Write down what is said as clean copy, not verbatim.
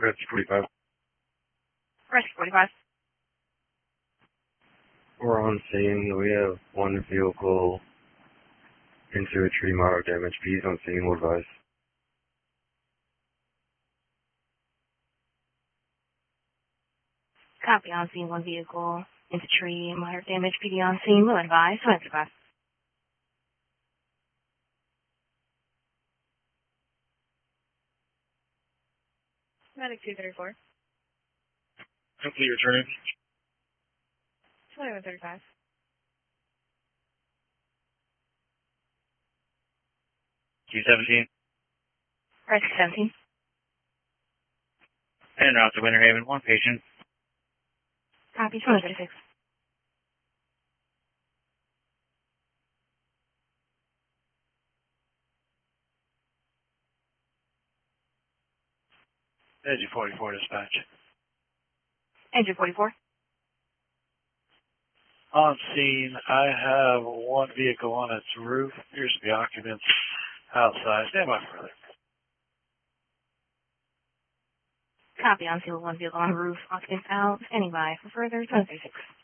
Rescue 45. Rescue 45. We're on scene. We have one vehicle into a tree, mild damage. Please on scene, we'll advise. Copy on scene, one vehicle into tree, minor damage. PD on scene, will advise. Answer back. Medic 234. Complete return. 2135. Q17. Rescue 17. And route to Winter Haven, one patient. Copy 2036. Edge 44 dispatch. Engine 44. On scene, I have one vehicle on its roof. Appears to be occupants outside. Stand by further. Copy on scene, one vehicle on roof. Occupants out. Standing by for further 2036.